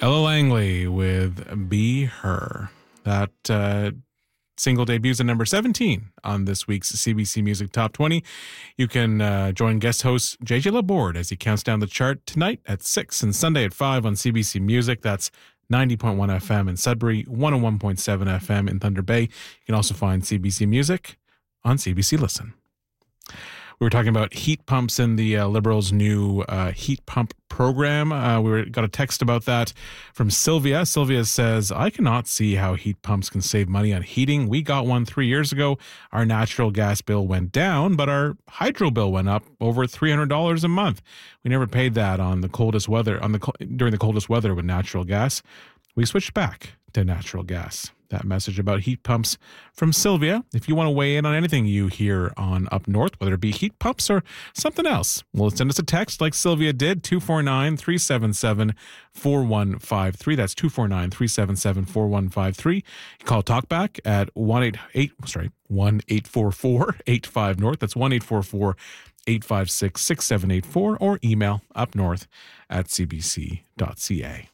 Ella Langley with Be Her. That single debuts at number 17 on this week's CBC Music Top 20. You can join guest host JJ Laborde as he counts down the chart tonight at 6 and Sunday at 5 on CBC Music. That's 90.1 FM in Sudbury, 101.7 FM in Thunder Bay. You can also find CBC Music on CBC Listen. We were talking about heat pumps in the Liberals' new heat pump program. We got a text about that from Sylvia. Sylvia says, I cannot see how heat pumps can save money on heating. We got one 3 years ago. Our natural gas bill went down, but our hydro bill went up over $300 a month. We never paid that on the coldest weather, during the coldest weather with natural gas. We switched back to natural gas. That message about heat pumps from Sylvia. If you want to weigh in on anything you hear on Up North, whether it be heat pumps or something else, well, send us a text like Sylvia did, 249-377-4153. That's 249-377-4153. You call Talkback at 1-844-85-NORTH. That's 1-844-856-6784, or email upnorth@cbc.ca.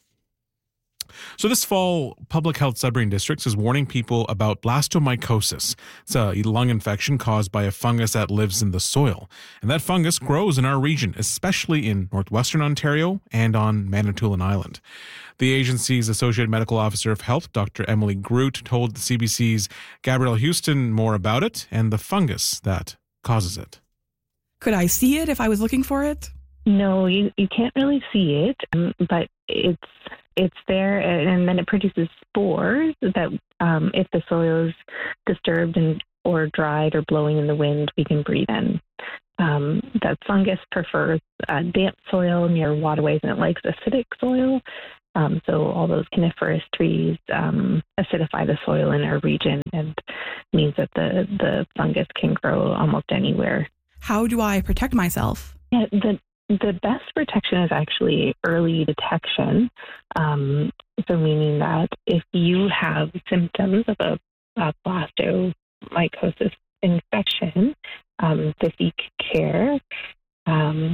So this fall, Public Health Sudbury Districts is warning people about blastomycosis. It's a lung infection caused by a fungus that lives in the soil. And that fungus grows in our region, especially in northwestern Ontario and on Manitoulin Island. The agency's Associate Medical Officer of Health, Dr. Emily Groot, told the CBC's Gabrielle Houston more about it and the fungus that causes it. Could I see it if I was looking for it? No, you can't really see it, but it's there, and then it produces spores that if the soil is disturbed or dried or blowing in the wind, we can breathe in. That fungus prefers damp soil near waterways, and it likes acidic soil. So all those coniferous trees acidify the soil in our region, and means that the fungus can grow almost anywhere. How do I protect myself? Yeah, the best protection is actually early detection. So meaning that if you have symptoms of a blastomycosis infection, to seek care. And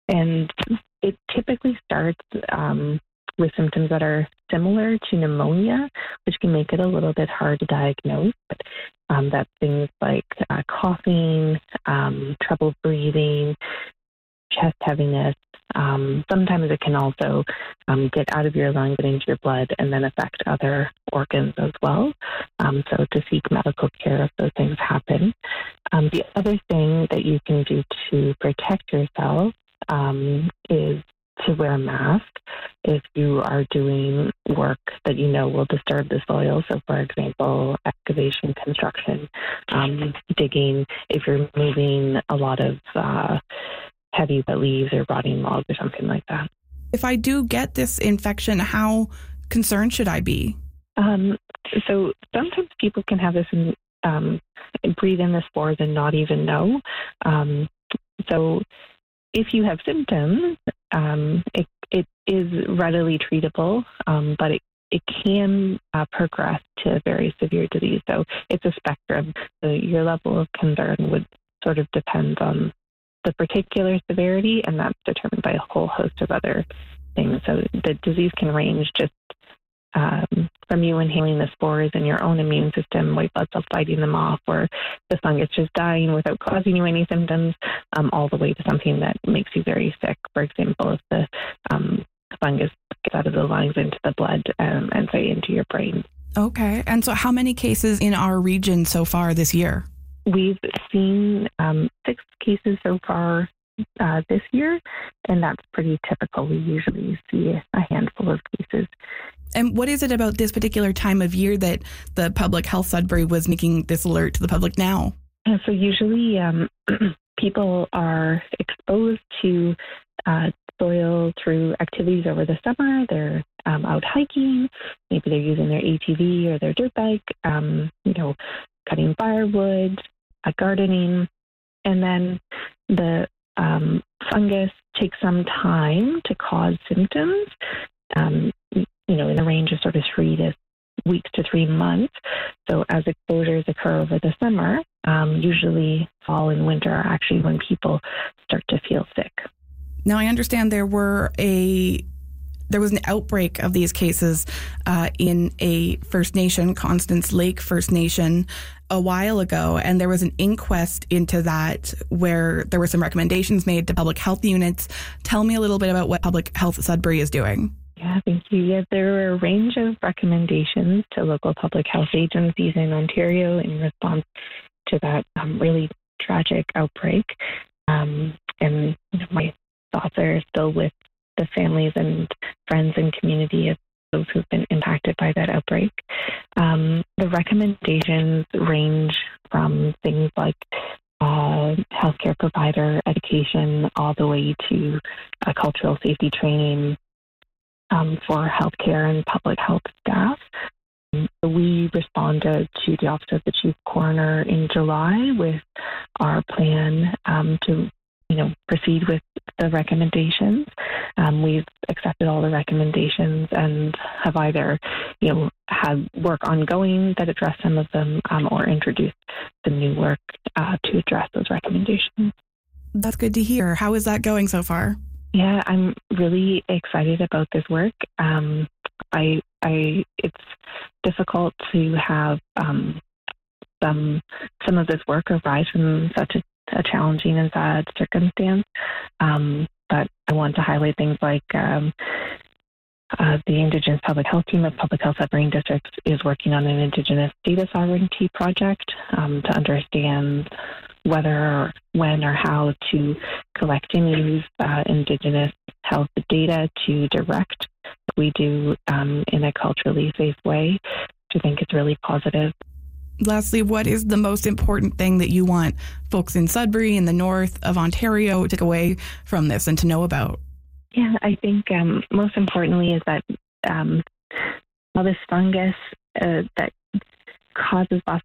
it typically starts with symptoms that are similar to pneumonia, which can make it a little bit hard to diagnose. But that's things like coughing, trouble breathing, chest heaviness. Sometimes it can also get out of your lungs and into your blood and then affect other organs as well. So to seek medical care if those things happen. The other thing that you can do to protect yourself is to wear a mask if you are doing work that you know will disturb the soil. So, for example, excavation, construction, digging, if you're moving a lot of heavy leaves or rotting logs or something like that. If I do get this infection, how concerned should I be? So sometimes people can have this and breathe in the spores and not even know. So if you have symptoms, it is readily treatable, but it can progress to very severe disease. So it's a spectrum. So your level of concern would sort of depend on the particular severity, and that's determined by a whole host of other things. So the disease can range just from you inhaling the spores and your own immune system, white blood cells fighting them off, or the fungus just dying without causing you any symptoms, all the way to something that makes you very sick. For example, if the fungus gets out of the lungs into the blood and say into your brain. Okay. And so how many cases in our region so far this year? We've seen 6 cases so far this year, and that's pretty typical. We usually see a handful of cases. And what is it about this particular time of year that the Public Health Sudbury was making this alert to the public now? So usually people are exposed to soil through activities over the summer. They're out hiking. Maybe they're using their ATV or their dirt bike, cutting firewood, gardening. And then the fungus takes some time to cause symptoms, in the range of sort of 3 weeks to 3 months. So as exposures occur over the summer, usually fall and winter are actually when people start to feel sick. Now, I understand there were a There was an outbreak of these cases in a First Nation, Constance Lake First Nation, a while ago, and there was an inquest into that where there were some recommendations made to public health units. Tell me a little bit about what Public Health Sudbury is doing. Yeah, thank you. Yeah, there were a range of recommendations to local public health agencies in Ontario in response to that really tragic outbreak. And my thoughts are still with the families and friends and community of those who've been impacted by that outbreak. The recommendations range from things like healthcare provider education all the way to cultural safety training for healthcare and public health staff. We responded to the Office of the Chief Coroner in July with our plan to proceed with the recommendations. We've accepted all the recommendations and have either, had work ongoing that address some of them or introduced some new work to address those recommendations. That's good to hear. How is that going so far? Yeah, I'm really excited about this work. It's difficult to have some of this work arise from such a challenging and sad circumstance. But I want to highlight things like the Indigenous Public Health Team of Public Health Submarine Districts is working on an Indigenous data sovereignty project to understand whether, when, or how to collect and use Indigenous health data to direct what we do in a culturally safe way, which I think is really positive. Lastly, what is the most important thing that you want folks in Sudbury and the north of Ontario to take away from this and to know about? Yeah, I think most importantly is that all this fungus that causes lots